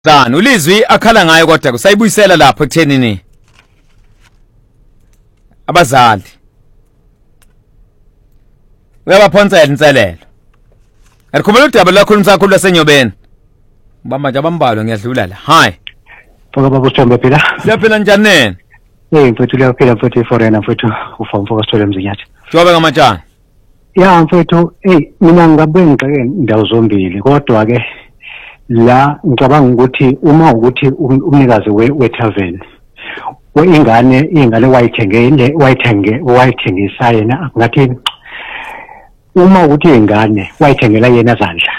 Dani ulizwi akhala ngayo kodwa kusayibuyisela lapho ekuthenini abazali uyabaphonsela inselelo alikhumela udaba lwakhuluma kakhulu lasenyobeni bamba nje abambalo ngiyadlula la hi Foka baba uSithombe phela siyaphila njani nene mfethu liyaphila mfethu foreigner mfethu ufama Foka Sithole Mzinyathi Jobe ngamatshana ya mfethu mina ngabe ngixeke indawo zombili kodwa ke la ngicabanga ukuthi uma ukuthi umnikazi we-tavern ingane wayithengisa yena ngathi uma ukuthi ingane wayithengela yena zandla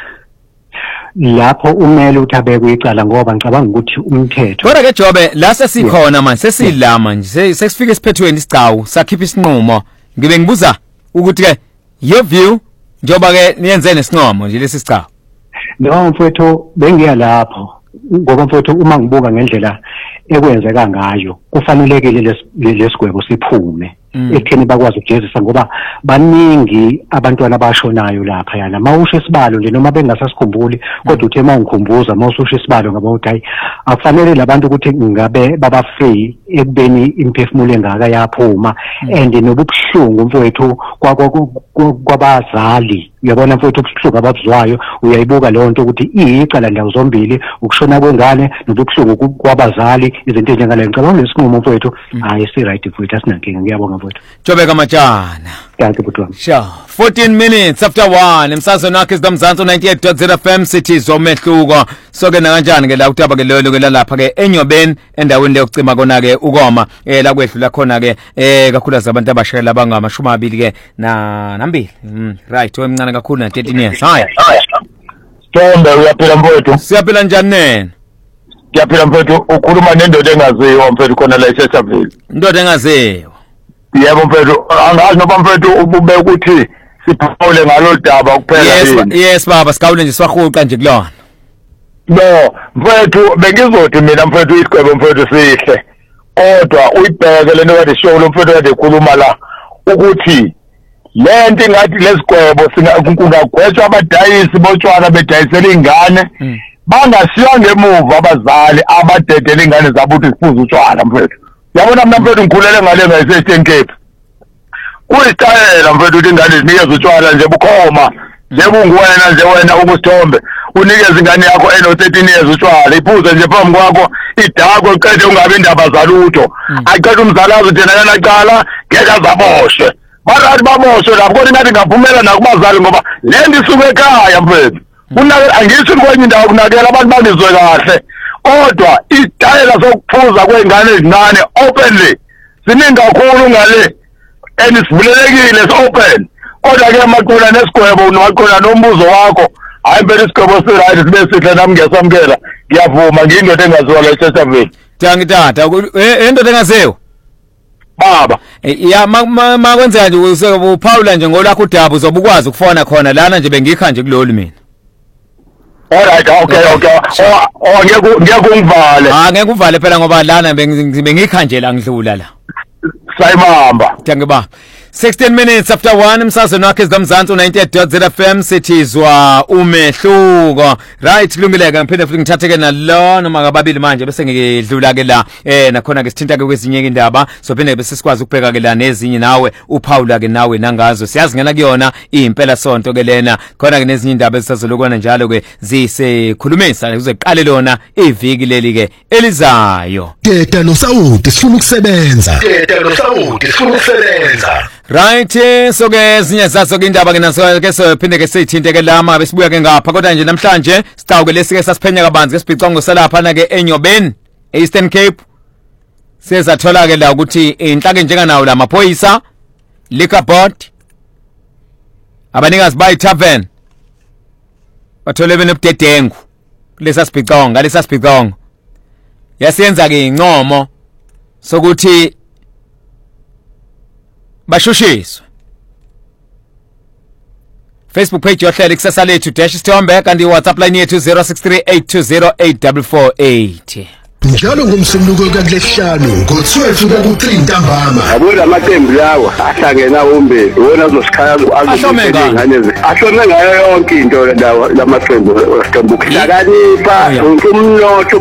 lapho umele ukuthi abeke icala ngoba ngicabanga ukuthi umthetho kodwa ke Jobe la sesikhona manje sesila manje sesifike esiphethweni isicawu sakhipha isinqumo ngibe ngibuza ukuthi ke your view njoba ke niyenze nesinqumo nje lesi sicawu no mfowethu bengiya lapho ngoba mfowethu uma ngibuka ngendlela ekwenzeka ngayo kufanelekile lesigwebo siphume ekutheni bakwazi ukujezisa ngoba baningi abantwana abashonayo lapha yana mawusho isibalo nje noma bengasasikhumbuli kodwa uthe mawungikhumbuza mawususho isibalo ngaba uthi hayi akufanele labantu ukuthi ngabe babafe ekubeni imphefumulo engaka yaphuma and nobubuhlungu mfowethu kwabazali uyabona mfowethu ubuhlungu ababuzwayo uyayibuka leyo nto ukuthi icala ndawo zombili ukushona kwengane nobubuhlungu kwabazali izinto ezinjengaleyo ngicabanga lesinqumo mfowethu hayi si right mfowethu asinankinga ngiyabonga mfowethu Jobe kamatshana Danke butwana sure 14 minutes after 1 emsazweni wakhe siDamzansi 98.0 FM City zomehluko soke na kanjani ke la utaba ke lelo ke lapha ke enyobeni endaweni leyokucima kona ke ukoma la kwedlula khona ke kakhulu abantu abashayela abangamashumi amabili ke nambili right wemncane kakhulu na 13 years hayi Sithombe uyaphila mfowethu siyaphila njani nene Ngiyaphila mfowethu ukhuluma nendoda engaziwa mfowethu khona la eShashaville indoda engaziwa yebo mfowethu angazi noma mfowethu ubube ukuthi siphawule ngalo daba kuphela yes baba sikawule nje siwahuqa nje kulona no mfowethu bengizothi mina mfowethu isigwebo mfowethu sihle kodwa uyibheke lento kade show lo mfowethu kade ekhuluma la ukuthi lento ingathi lesigwebo kungagwetshwa abadayisi botshwala bedayisela ingane bangasiwa ngemuva abazali abadedela ingane zabo ukuthi sifuze utshwala mfowethu yabona mina mfowethu ngikhulele ngale ngase-Eastern Cape kuyisitayela mfowethu ukuthi ingane zinikeze utshwala nje bukhoma njengungwena nje wena ukusithombe unikeze ingane yakho eno-13 years utshwala iphuze nje phambi kwakho idakwe qede ungabe indaba zalutho aqede umzali azi thina yana cala ngeke azaboshwe barathi baboshwe lapho kodwa ingathi ngavumela nakubazali ngoba le nto isuke ekhaya mfowethu angisho kwenye indawo kunakela abantu bangizwe kahle kodwa isitayela sokuphuza kwengane ezincane openly siningi kakhulu ngale and sivulelekile open kodwa ke maqula nesigwebo nomaqula nombuzo wakho hayi impela isigwebo siright sibe sihle nami ngiyasamkela ngiyavuma ngiyindoda engaziwa la eShashaville Danke tata indoda engaziwa baba ya makwenzeka nje uPaula nje ngolakho udaba uzobukwazi ukufona khona lana nje bengikha nje kulolu mina Alright okay ngeke ungivale ngeke uvale phela ngoba lana bengikha nje la ngidlula la sayimamba Danke ba 16 minutes after 1 emsazweni wakhe siDamzansi 98.0 FM sithizwa umehluko right kulungileke ngiphinde futhi ngithatheke nalo noma ngababili manje bese ngidlula ke la nakhona ke sithinta ke kwezinye indaba so phinde bese sikwazi ukubheka ke la nezinye nawe uPaula ke nawe nangazo siyazingena kuyona impela sonto ke lena khona ke nezinye indaba esizolokwana njalo ke zisekhulumisa ukuze qale lona iviki leli ke elizayo Teta noSawuti sifuna ukusebenza Right so ke ezinye zazo ke indaba ke naso ke sophinde ke sithinte ke lama besibuya ke ngapha kodwa nje namhlanje sicawu ke lesike sasiphenya kabanzi ke sibhicongo salapha na ke enyobeni Eastern Cape sezathola ke la ukuthi inhlaka njenga nawo la maphoyisa liquor board abanikazi bayi tavern bathole benebudedengu kulesa sibhicongo ngalesa sibhicongo yasiyenza ke incomo sokuthi bashushiswe Facebook page yohlelo ikusasa lethu _Sithombe kanti WhatsApp line yethu 0638208448 njalo ngomsombuluko kakulesihlanu ngo-12 kuya ku-3 ntambama. Yabona amaqembu lawa ahlangena uMbeki wona azosikhaya ahlome ngayo yonke into lamaqembu uhlakanipha umnotho